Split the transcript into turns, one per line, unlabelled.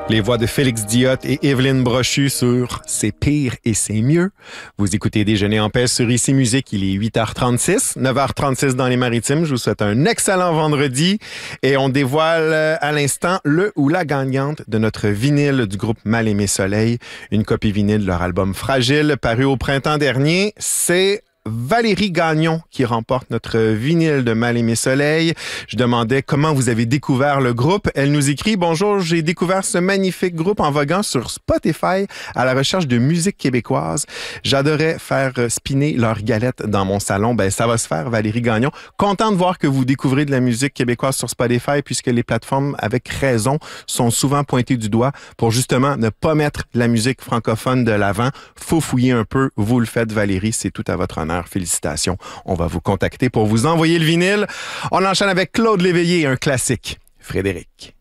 Les voix de Félix Diot et Evelyne Brochu sur C'est pire et c'est mieux. Vous écoutez Déjeuner en paix sur ICI Musique. Il est 8h36, 9h36 dans les Maritimes. Je vous souhaite un excellent vendredi et on dévoile à l'instant le ou la gagnante de notre vinyle du groupe Mal Aimé Soleil. Une copie vinyle de leur album Fragile paru au printemps dernier. C'est Valérie Gagnon qui remporte notre vinyle de Mal Aimé Soleil. Je demandais comment vous avez découvert le groupe. Elle nous écrit: Bonjour, j'ai découvert ce magnifique groupe en voguant sur Spotify à la recherche de musique québécoise. J'adorais faire spinner leurs galettes dans mon salon. Ben, ça va se faire, Valérie Gagnon. Content de voir que vous découvrez de la musique québécoise sur Spotify puisque les plateformes, avec raison, sont souvent pointées du doigt pour justement ne pas mettre la musique francophone de l'avant. Faut fouiller un peu. Vous le faites, Valérie. C'est tout à votre honneur. Félicitations. On va vous contacter pour vous envoyer le vinyle. On enchaîne avec Claude Léveillé, un classique. Frédéric.